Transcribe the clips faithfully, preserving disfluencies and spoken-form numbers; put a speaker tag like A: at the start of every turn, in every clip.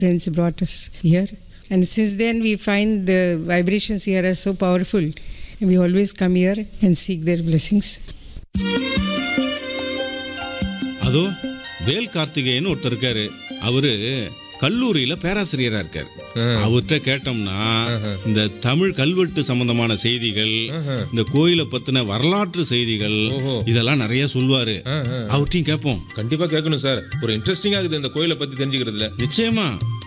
A: friends brought us here. And since then, we find the vibrations here are so powerful. And we always come here and seek their blessings.
B: அதோ வேல் கார்த்திகேயன் ஒருத்தர் இருக்காரு. அவரு கல்லூரியில பேராசிரியரா இருக்காரு. அவர்கிட்ட கேட்டோம்னா இந்த தமிழ் கல்வெட்டு சம்பந்தமான செய்திகள், இந்த கோயிலை பத்தின வரலாற்று செய்திகள் இதெல்லாம் நிறைய சொல்வாரு. அவர்கிட்டையும் கேட்போம்.
C: கண்டிப்பா கேட்கணும் சார். ஒரு இன்ட்ரெஸ்டிங்கா இருக்குது இந்த கோயிலை பத்தி தெரிஞ்சுக்கிறதுல.
B: நிச்சயமா.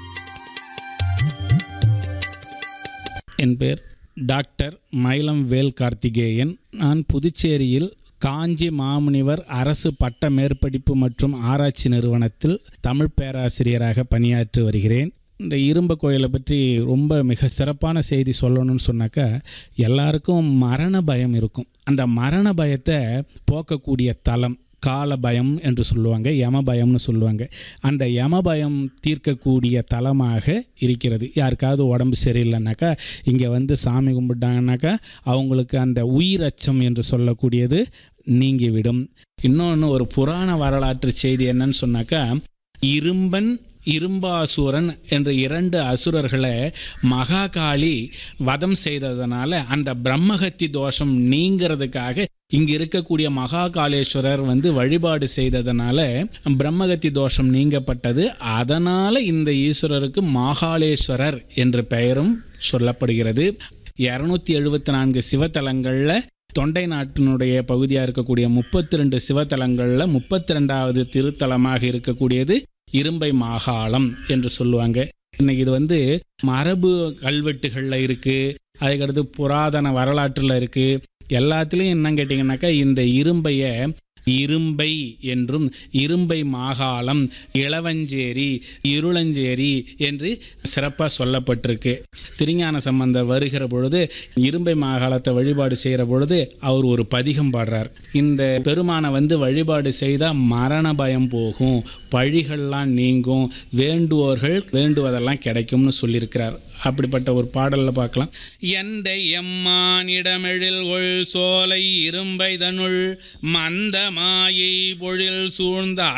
D: என் பேர் டாக்டர் மயிலம் வேல் கார்த்திகேயன். நான் புதுச்சேரியில் காஞ்சி மாமுனிவர் அரசு பட்ட மேற்படிப்பு மற்றும் ஆராய்ச்சி நிறுவனத்தில் தமிழ் பேராசிரியராக பணியாற்றி வருகிறேன். இந்த இரும்பு கோயிலை பற்றி ரொம்ப மிக சிறப்பான செய்தி சொல்லணும்னு சொன்னாக்கா, எல்லாருக்கும் மரண பயம் இருக்கும். அந்த மரண பயத்தை போக்கக்கூடிய தலம் கால பயம் என்று சொல்லுவாங்க, யம பயம்னு சொல்லுவாங்க. அந்த யம பயம் தீர்க்கக்கூடிய தலமாக இருக்கிறது. யாருக்காவது உடம்பு சரியில்லைனாக்கா இங்கே வந்து சாமி கும்பிட்டாங்கனாக்கா அவங்களுக்கு அந்த உயிரச்சம் என்று சொல்லக்கூடியது நீங்கிவிடும். இன்னொன்று ஒரு புராண வரலாற்று செய்தி என்னன்னு சொன்னாக்கா, இரும்பன் இரும்பாசுரன் என்ற இரண்டு அசுரர்களை மகாகாளி வதம் செய்ததனால அந்த பிரம்மஹத்தி தோஷம் நீங்கிறதுக்காக இங்கே இருக்கக்கூடிய மகாகாளேஸ்வரர் வந்து வழிபாடு செய்ததனால பிரம்மகத்தி தோஷம் நீங்கப்பட்டது. அதனால் இந்த ஈஸ்வரருக்கு மகாளேஸ்வரர் என்ற பெயரும் சொல்லப்படுகிறது. இரநூத்தி எழுபத்தி நான்கு சிவத்தலங்களில் தொண்டை நாட்டினுடைய பகுதியாக இருக்கக்கூடிய முப்பத்தி ரெண்டு சிவத்தலங்களில் முப்பத்தி ரெண்டாவது திருத்தலமாக இருக்கக்கூடியது இரும்பை மாகாளம் என்று சொல்லுவாங்க. இன்னைக்கு இது வந்து மரபு கல்வெட்டுகளில் இருக்குது, அதுக்கடுத்து புராதன வரலாற்றில் இருக்குது. எல்லாத்துலேயும் என்ன கேட்டிங்கனாக்கா இந்த இரும்பையை இரும்பை என்றும் இரும்பை மாகாளம், இளவஞ்சேரி, இருளஞ்சேரி என்று சிறப்பாக சொல்லப்பட்டிருக்கு. திருஞான சம்பந்தர் வருகிற பொழுது இரும்பை மாகாளத்தை வழிபாடு செய்கிற பொழுது அவர் ஒரு பதிகம் பாடுறார். இந்த பெருமானை வந்து வழிபாடு செய்தால் மரண பயம் போகும், பழிகள்லாம் நீங்கும், வேண்டுவோர்கள் வேண்டுவதெல்லாம் கிடைக்கும்னு சொல்லியிருக்கிறார். அப்படிப்பட்ட ஒரு பாடலில் பார்க்கலாம். எந்த எம்மானிடமெழில் ஒள் சோலை இரும்பை தனுள் மந்த மாயை பொழில் சூழ்ந்த